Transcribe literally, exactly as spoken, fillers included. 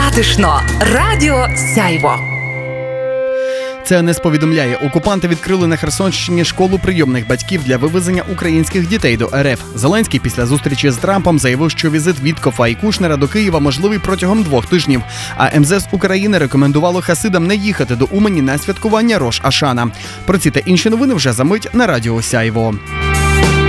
затишно. Радіо Сяйво. ЦНС повідомляє, окупанти відкрили на Херсонщині школу прийомних батьків для вивезення українських дітей до РФ. Зеленський після зустрічі з Трампом заявив, що візит Віткофа і Кушнера до Києва можливий протягом двох тижнів. А ем зе ес України рекомендувало хасидам не їхати до Умані на святкування Рош Ашана. Про ці та інші новини вже за мить на Радіо Сяйво.